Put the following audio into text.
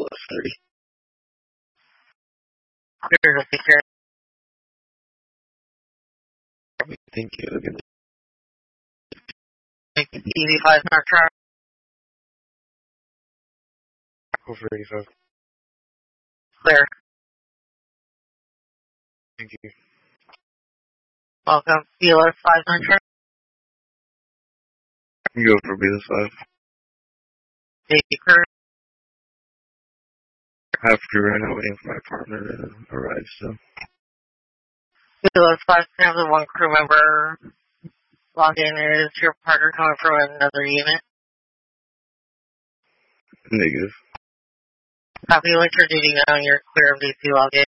30. Clear to secure. Thank you. Again. Easy 5 North Track. Over 85. Clear. Thank you. Welcome. Dealer 5 North Track. Go for Beta 5. Baker. Have to right now waiting for my partner to arrive, so. Dealer 5 have the one crew member log in. Is your partner coming from another unit? Negative. Copy, let your duty now. You're clear of DC login.